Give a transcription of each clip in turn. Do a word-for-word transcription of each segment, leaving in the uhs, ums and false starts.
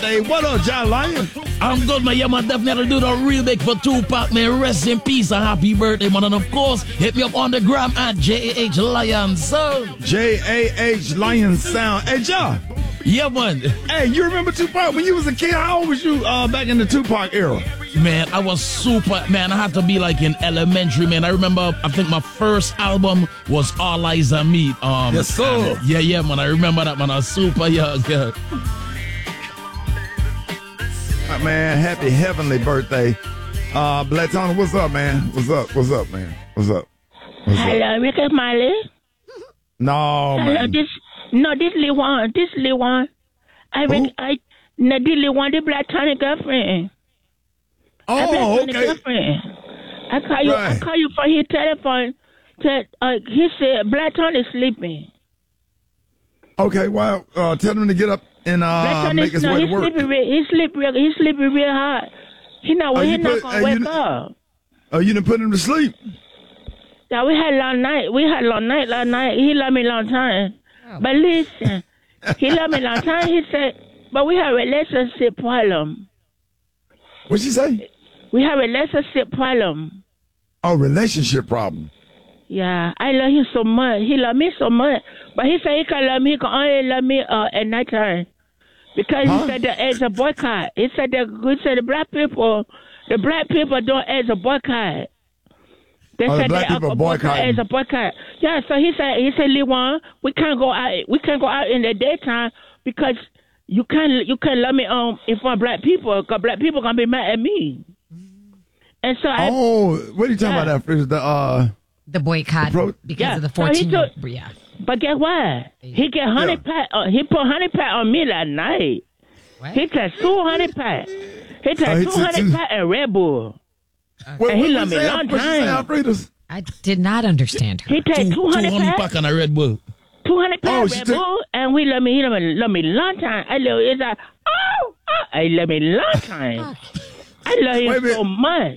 Hey, what up, John Lyon? I'm good, man. Yeah, man, definitely do the real big for Tupac, man. Rest in peace and happy birthday, man. And of course, hit me up on the gram at J A H Lion Sound. J A H Lion Sound. Hey, John. Yeah, man. Hey, you remember Tupac when you was a kid? How old was you uh, back in the Tupac era? Man, I was super, man, I had to be like in elementary, man. I remember, I think my first album was All Eyes on Me. Um, yes, sir. Yeah, yeah, man, I remember that, man. I was super young. Yeah. Man, happy heavenly birthday. Uh, Black Tony, what's up, man? What's up? What's up, man? What's up? What's Hello, up? Ricky Smiley. No, Hello, man. this, no, this Lee one, this Lee one. I, rec- I, no, this Lee one, the Black Tony girlfriend. I Black Oh, Tony okay. girlfriend. I call you, I Right. call you from his telephone. To, uh, he said Black Tony sleeping. Okay, well, uh, tell him to get up and Black uh, Tony, make his no, way he to work. sleeping real, he sleep real, he sleeping real hard. He not, Oh, he you not put- gonna uh, wake you- up. Oh, you didn't put him to sleep? Yeah, we had a long night. We had a long night last night. He loved me a long time. But listen, he loved me a long time. He said, but we have a relationship problem. What'd she say? We have a relationship problem. Oh, relationship problem. Yeah, I love him so much. He love me so much. But he said he can love me. He can only love me uh, at nighttime. Because Huh? he said that as a boycott. He said that he said the black people, the black people don't as a boycott. They Oh, the said black they people are boycott boycotting. as a boycott. Yeah, so he said he said Lewan, we can't go out. We can't go out in the daytime because you can't you can't love me um in front of black people because black people gonna be mad at me. And so I. Oh, what are you talking Yeah. about? That the uh, The boycott Pro- because Yeah. of the So he fourteen. took- yeah. But guess what? He get honey Yeah. pat. Uh, he put honey pat on me last night. What? He took two honey pat. He took Oh, he two took honey two- pat and Red Bull. what, And he what love you me say? long What you say, time. Alfredas? I did not understand her. He take Two, two two honey honey pat, pack and a Red Bull. two honey pat Oh, she Red took- Bull, and we love me. He love me, love me long time. I love. It's like oh, oh, I love me long time. I love Wait a him minute. so much.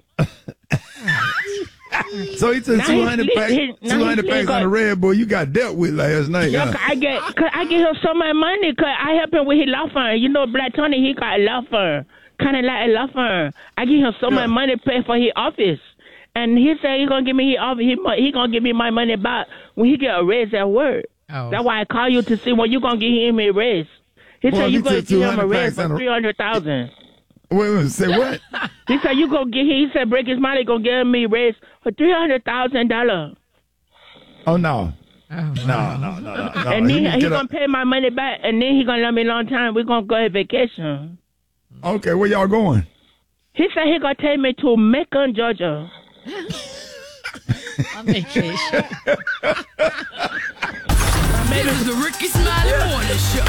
So he took Now two he's hundred lit- packs, he- now two hundred he's packs lit on the up. Red Bull. You got dealt with last night. Yeah, huh? 'cause I get, cause I give him so much money. Cause I help him with his law firm. You know, Black Tony, he got a law firm, kind of like a law firm. I give him so Yeah. much money to pay for his office, and he said he gonna give me his office. He mo- he gonna give me my money back when he get a raise at work. Oh. That's why I call you to see when you gonna give him a raise. He Well, said he you gonna took give him a two hundred raise packs for and a- three hundred thousand. Wait, wait, say what? He said you gonna get. He said break his money gonna give me a raise for three hundred thousand dollars. Oh no, Oh, no, no, no, no, no. And He then can he get gonna up- pay my money back, and then he gonna let me a long time. We gonna go on vacation. Okay, where y'all going? He said he gonna take me to Macon, Georgia. on vacation. This is the Ricky Smiley Morning Show.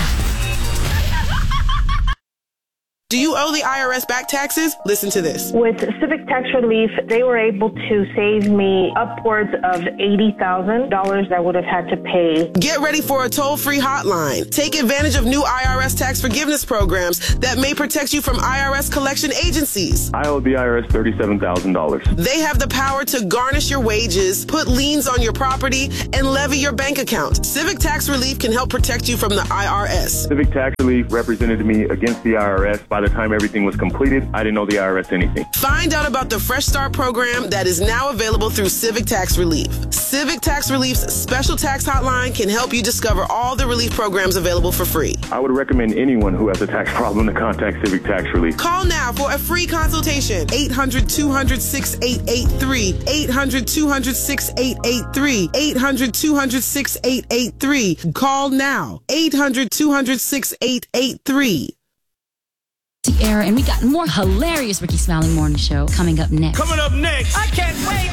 Do you owe the I R S back taxes? Listen to this. With Civic Tax Relief, they were able to save me upwards of eighty thousand dollars I would have had to pay. Get ready for a toll-free hotline. Take advantage of new I R S tax forgiveness programs that may protect you from I R S collection agencies. I owe the I R S thirty-seven thousand dollars. They have the power to garnish your wages, put liens on your property, and levy your bank account. Civic Tax Relief can help protect you from the I R S. Civic Tax Relief represented me against the I R S. By the time everything was completed, I didn't owe the I R S anything. Find out about the Fresh Start program that is now available through Civic Tax Relief. Civic Tax Relief's special tax hotline can help you discover all the relief programs available for free. I would recommend anyone who has a tax problem to contact Civic Tax Relief. Call now for a free consultation. eight hundred, two hundred, six eight eight three. eight hundred, two hundred, six eight eight three. eight hundred, two hundred, six eight eight three. Call now. eight hundred, two hundred, six eight eight three. The air, and we got more hilarious Ricky Smiley Morning Show coming up next. Coming up next. I can't wait.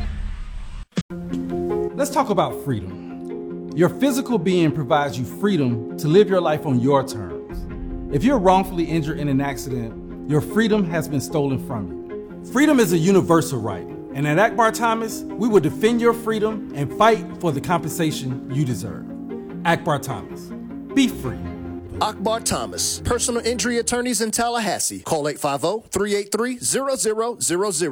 Let's talk about freedom. Your physical being provides you freedom to live your life on your terms. If you're wrongfully injured in an accident, your freedom has been stolen from you. Freedom is a universal right, and at Akbar Thomas, we will defend your freedom and fight for the compensation you deserve. Akbar Thomas, be free. Akbar Thomas, personal injury attorneys in Tallahassee. Call eight five zero, three eight three, zero zero zero zero.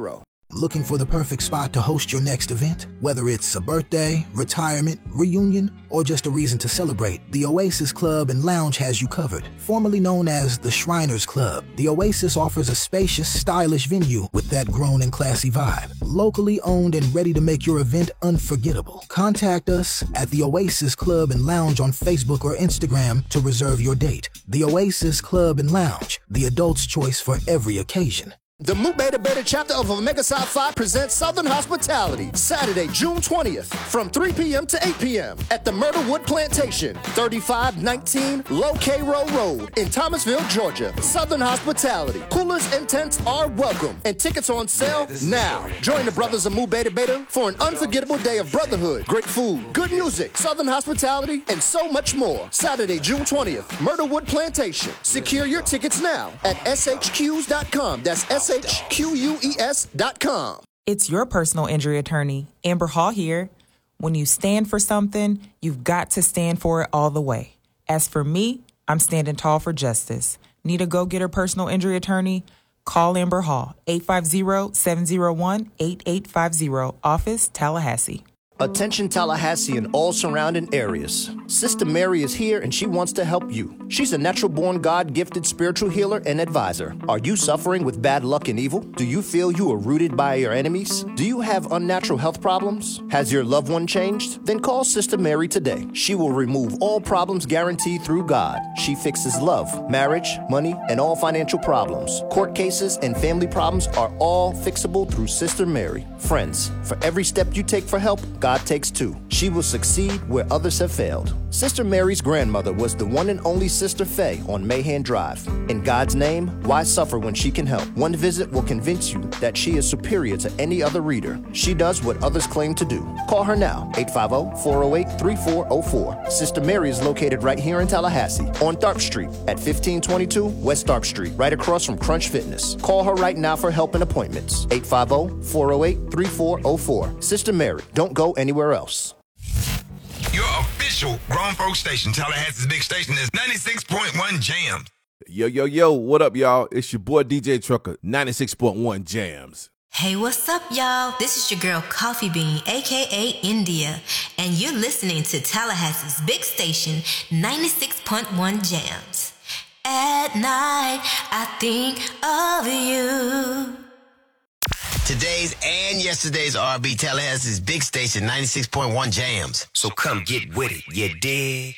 Looking for the perfect spot to host your next event? Whether it's a birthday, retirement, reunion, or just a reason to celebrate, the Oasis Club and Lounge has you covered. Formerly known as the Shriners Club, the Oasis offers a spacious, stylish venue with that grown and classy vibe. Locally owned and ready to make your event unforgettable. Contact us at the Oasis Club and Lounge on Facebook or Instagram to reserve your date. The Oasis Club and Lounge, the adult's choice for every occasion. The Mu Beta Beta chapter of Omega Psi Phi presents Southern Hospitality, Saturday, June twentieth, from three p.m. to eight p.m. at the Myrtlewood Plantation, thirty-five nineteen Low Cairo Road in Thomasville, Georgia. Southern Hospitality. Coolers and tents are welcome, and tickets on sale now. Join the brothers of Mu Beta Beta for an unforgettable day of brotherhood, great food, good music, Southern Hospitality, and so much more. Saturday, June twentieth, Myrtlewood Plantation. Secure your tickets now at S H Qs dot com. That's S H Q U E S dot com. It's your personal injury attorney, Amber Hall here. When you stand for something, you've got to stand for it all the way. As for me, I'm standing tall for justice. Need a go-getter personal injury attorney? Call Amber Hall, eight five zero, seven zero one, eight eight five zero, office Tallahassee. Attention Tallahassee and all surrounding areas. Sister Mary is here and she wants to help you. She's a natural-born, God-gifted spiritual healer and advisor. Are you suffering with bad luck and evil? Do you feel you are rooted by your enemies? Do you have unnatural health problems? Has your loved one changed? Then call Sister Mary today. She will remove all problems guaranteed through God. She fixes love, marriage, money, and all financial problems. Court cases and family problems are all fixable through Sister Mary. Friends, for every step you take for help, God God takes two. She will succeed where others have failed. Sister Mary's grandmother was the one and only Sister Faye on Mayhan Drive. In God's name, why suffer when she can help? One visit will convince you that she is superior to any other reader. She does what others claim to do. Call her now, eight five zero, four zero eight, three four zero four. Sister Mary is located right here in Tallahassee on Tharp Street at fifteen twenty-two West Tharp Street, right across from Crunch Fitness. Call her right now for help and appointments. eight five zero, four zero eight, three four zero four. Sister Mary, don't go anywhere else. Your official grown folk station, Tallahassee's big station, is ninety-six point one Jams. Yo, yo, yo, what up, y'all? It's your boy D J Trucker, ninety-six point one Jams. Hey, what's up, y'all? This is your girl Coffee Bean, a k a. India, and you're listening to Tallahassee's big station, ninety-six point one Jams. At night, I think of you. Today's and yesterday's R and B, Tallahassee's big station, ninety-six point one Jams. So come get with it, you dig?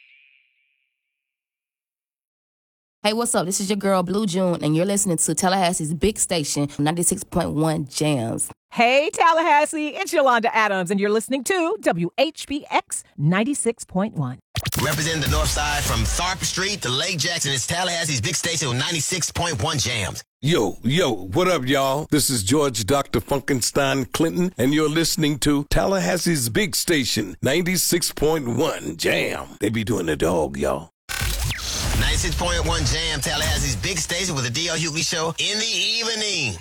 Hey, what's up? This is your girl Blue June, and you're listening to Tallahassee's big station, ninety-six point one Jams. Hey, Tallahassee, it's Yolanda Adams, and you're listening to W H B X ninety-six point one. Representing the north side from Tharp Street to Lake Jackson, it's Tallahassee's big station with ninety-six point one Jams. Yo, yo, what up, y'all? This is George Doctor Funkenstein Clinton, and you're listening to Tallahassee's big station, ninety-six point one Jam. They be doing the dog, y'all. ninety-six point one Jam, Tallahassee's big station with the D L Hughley Show in the evening.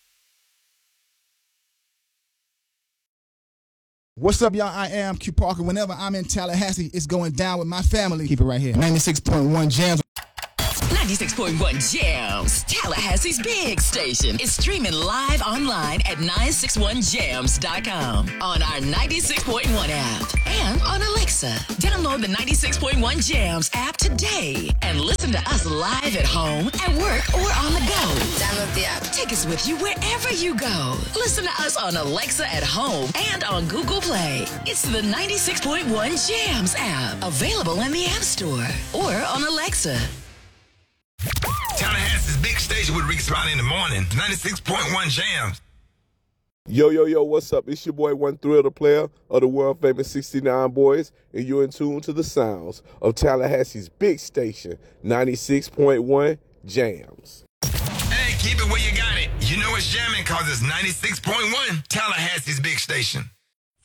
What's up, y'all? I am Q Parker. Whenever I'm in Tallahassee, it's going down with my family. Keep it right here. ninety-six point one Jams. ninety-six point one Jams, Tallahassee's big station, is streaming live online at nine six one jams dot com, on our ninety-six point one app, and on Alexa. Download the ninety-six point one Jams app today and listen to us live at home, at work, or on the go. Download the app. Take us with you wherever you go. Listen to us on Alexa at home and on Google Play. It's the ninety-six point one Jams app, available in the App Store or on Alexa. Tallahassee's big station with Rick Smiley in the morning, ninety-six point one Jams. Yo, yo, yo, what's up? It's your boy One Thrill, the player of the world famous sixty-nine Boys, and you're in tune to the sounds of Tallahassee's big station, ninety-six point one Jams. Hey, keep it where you got it. You know it's jamming because it's ninety-six point one Tallahassee's big station.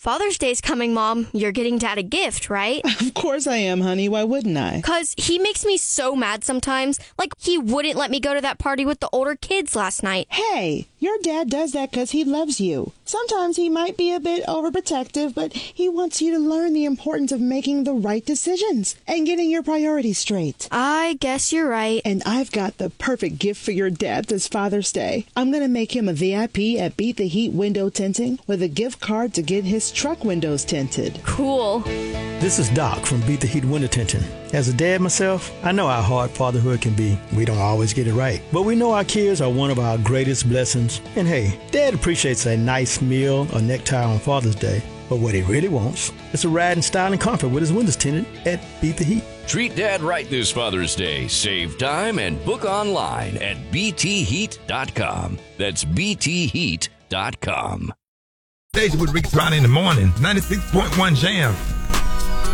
Father's Day's coming, Mom. You're getting Dad a gift, right? Of course I am, honey. Why wouldn't I? Because he makes me so mad sometimes. Like, he wouldn't let me go to that party with the older kids last night. Hey, your dad does that because he loves you. Sometimes he might be a bit overprotective, but he wants you to learn the importance of making the right decisions and getting your priorities straight. I guess you're right. And I've got the perfect gift for your dad this Father's Day. I'm going to make him a V I P at Beat the Heat Window Tinting with a gift card to get his truck windows tinted. Cool. This is Doc from Beat the Heat Window Tinting. As a dad myself, I know how hard fatherhood can be. We don't always get it right. But we know our kids are one of our greatest blessings. And hey, Dad appreciates a nice meal or necktie on Father's Day. But what he really wants is a ride in style and comfort with his windows tinted at Beat the Heat. Treat Dad right this Father's Day. Save time and book online at b t heat dot com. That's b t heat dot com. Station with Rick Smiley in the morning. ninety-six point one Jam.